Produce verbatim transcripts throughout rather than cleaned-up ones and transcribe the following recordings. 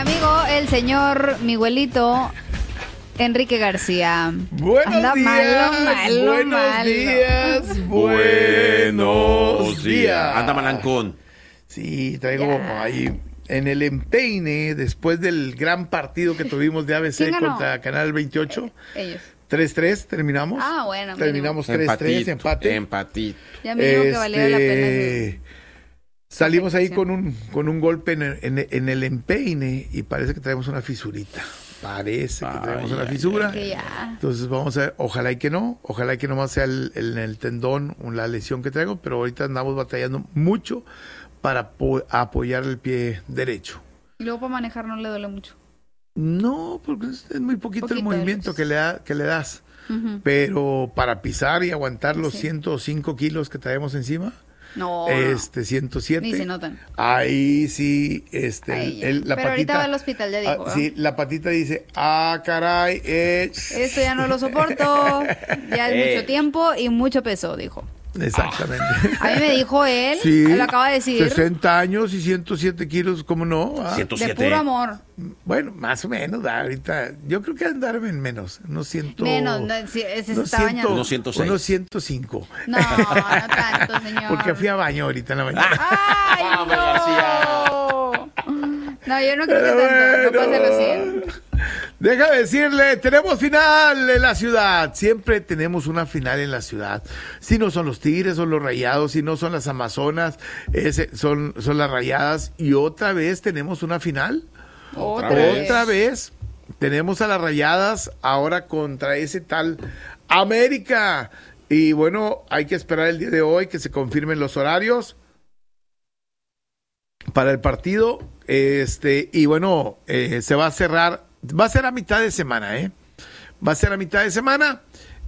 amigo, el señor Miguelito Enrique García. Buenos Anda días, malo, malo, buenos malo. días, buenos días. Anda malancón. Sí, traigo Ya. ahí en el empeine, después del gran partido que tuvimos de A B C ¿Quién ganó? contra Canal veintiocho. Ellos. tres tres terminamos. Ah, bueno, Terminamos tres tres, empate. Empatito. Ya me dijo que valía la pena. Este, Salimos ahí con sacrificio. un, con un golpe en el, en, en el empeine y parece que traemos una fisurita. Parece que Ay, traemos una ay, fisura. Que ya. Entonces vamos a ver, ojalá y que no, ojalá y que nomás sea el, el, el tendón o la lesión que traigo, pero ahorita andamos batallando mucho para apo- apoyar el pie derecho. Y luego para manejar no le duele mucho. No, porque es, es muy poquito, Poquito, el movimiento pues. que le, da, que le das, Ujú. pero para pisar y aguantar los Sí. ciento cinco kilos que traemos encima, No, este ciento siete, ni se notan. ahí sí, este, Ahí el- ya. el- la Pero ahorita patita, va al hospital, ya dijo. ah, ¿verdad? sí, la patita dice, ah, caray, eh, Esto ya no lo soporto. Ya es Eh. mucho tiempo y mucho peso, dijo. exactamente. A mí me dijo él, Sí, lo acaba de decir, sesenta años y ciento siete kilos, ¿cómo no? Ah, ciento de siete. puro amor. bueno, más o menos, ah, ahorita, yo creo que andarme en menos, unos ciento... Menos, no, sí, ese se unos está ciento- bañando. Unos ciento seis. Unos ciento cinco. No, no tanto, señor. Porque fui a baño ahorita en la mañana. ¡Ay, Vamos, no! No, yo no creo que Pero tanto, no pasa bueno. los cien. Deja de decirle, tenemos final en la ciudad. Siempre tenemos una final en la ciudad. Si no son los Tigres, son los Rayados. Si no son las Amazonas, ese, son, son las Rayadas. Y otra vez tenemos una final. Otra vez. Otra vez tenemos a las Rayadas ahora contra ese tal América. Y bueno, hay que esperar el día de hoy que se confirmen los horarios para el partido. Este, y bueno, eh, se va a cerrar, va a ser a mitad de semana, ¿eh? Va a ser a mitad de semana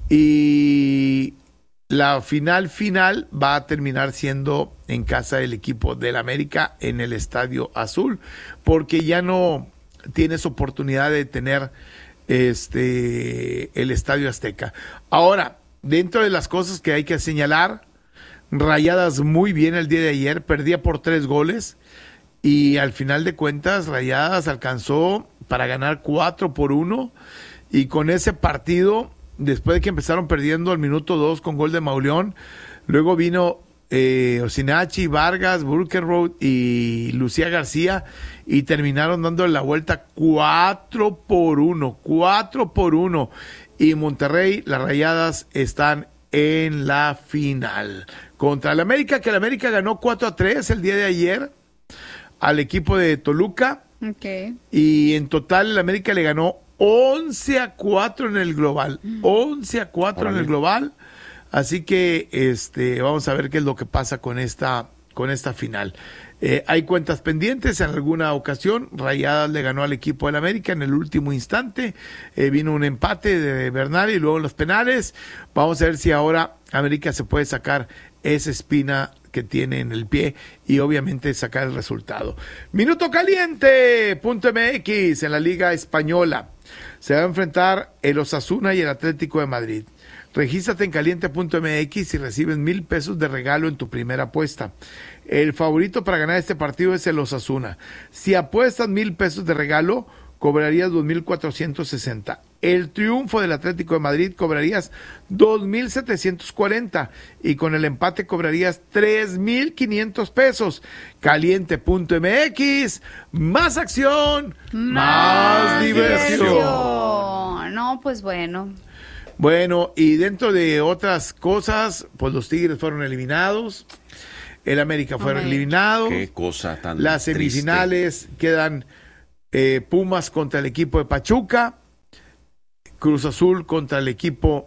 y la final final va a terminar siendo en casa del equipo del América en el Estadio Azul, porque ya no tienes oportunidad de tener este el Estadio Azteca. Ahora, dentro de las cosas que hay que señalar, Rayadas muy bien el día de ayer, perdía por tres goles y al final de cuentas Rayadas alcanzó para ganar cuatro por uno y con ese partido, después de que empezaron perdiendo al minuto dos con gol de Mauleón, luego vino eh, Osinachi, Vargas, Burkerroad y Lucía García y terminaron dándole la vuelta cuatro por uno, cuatro por uno y Monterrey, las Rayadas están en la final contra el América, que el América ganó cuatro a tres el día de ayer al equipo de Toluca Ok. y en total el América le ganó once a cuatro en el global, once a cuatro en el global, así que este vamos a ver qué es lo que pasa con esta con esta final. Eh, hay cuentas pendientes, en alguna ocasión Rayadas le ganó al equipo del América en el último instante, eh, vino un empate de Bernal y luego los penales. Vamos a ver si ahora América se puede sacar esa espina que tiene en el pie y obviamente sacar el resultado. Minuto caliente punto M X en la Liga Española. Se va a enfrentar el Osasuna y el Atlético de Madrid. Regístrate en caliente punto M X y recibes mil pesos de regalo en tu primera apuesta. El favorito para ganar este partido es el Osasuna. Si apuestas mil pesos de regalo, cobrarías dos mil cuatrocientos sesenta. El triunfo del Atlético de Madrid cobrarías dos mil setecientos cuarenta y con el empate cobrarías tres mil quinientos pesos. caliente punto M X, más acción, más, diversión. No, pues bueno. Bueno, y dentro de otras cosas, pues los Tigres fueron eliminados, el América fueron América. eliminados, Qué cosa tan las triste. semifinales quedan eh, Pumas contra el equipo de Pachuca, Cruz Azul contra el equipo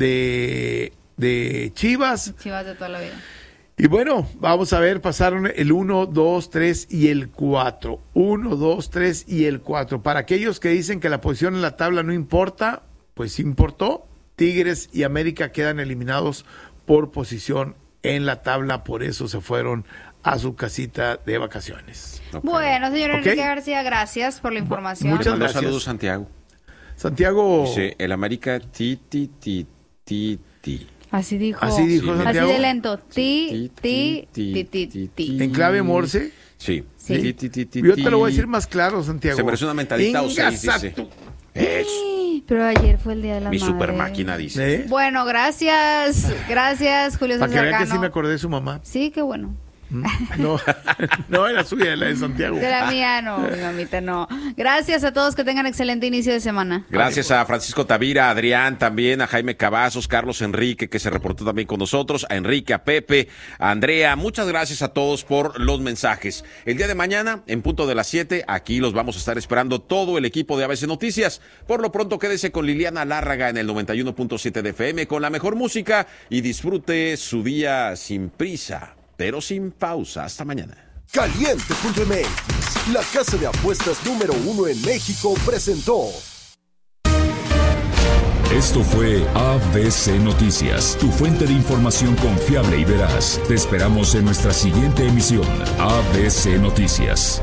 de, de Chivas. Chivas de toda la vida. Y bueno, vamos a ver, pasaron el uno, dos, tres y el cuatro. uno, dos, tres y el cuatro. Para aquellos que dicen que la posición en la tabla no importa, pues sí importó. Tigres y América quedan eliminados por posición en la tabla, por eso se fueron a su casita de vacaciones. Ok. Bueno, señor Ok. Enrique García, gracias por la información. Muchas Le mando gracias. saludos, Santiago. Santiago, Dice, el América, ti, ti, ti, ti, ti. Así dijo. así dijo Sí, Así Santiago, de lento. Ti, ti, ti, ti, ti. en clave Morse. Sí. Sí. Ti, ti, ti, ti, Yo te lo voy a ti. decir más claro, Santiago. Se merece una mentalidad o seis, Ingas a dice. tu- Es Pero ayer fue el Día de la mi Madre. super máquina, dice. ¿Eh? Bueno, gracias. Gracias, Julio Para que César vean que Cano. sí me acordé de su mamá. Sí, qué bueno. No, no era suya, la de Santiago. De la mía no, mi mamita no. Gracias a todos, que tengan excelente inicio de semana. Gracias a Francisco Tavira, a Adrián también, a Jaime Cavazos, Carlos Enrique, que se reportó también con nosotros, a Enrique, a Pepe, a Andrea. Muchas gracias a todos por los mensajes. El día de mañana, en punto de las siete, aquí los vamos a estar esperando todo el equipo de A B C Noticias. Por lo pronto, quédese con Liliana Lárraga en el noventa y uno punto siete de F M con la mejor música y disfrute su día sin prisa, pero sin pausa. Hasta mañana. Caliente punto M X, la casa de apuestas número uno en México, presentó. Esto fue A B C Noticias, tu fuente de información confiable y veraz. Te esperamos en nuestra siguiente emisión. A B C Noticias.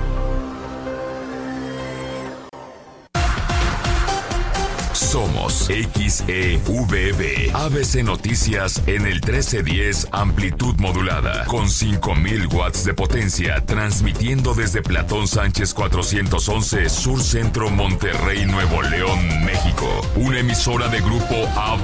Somos X E V B, A B C Noticias en el trece diez amplitud modulada, con cinco mil watts de potencia, transmitiendo desde Platón Sánchez cuatrocientos once, Sur Centro, Monterrey, Nuevo León, México. Una emisora de grupo A B C.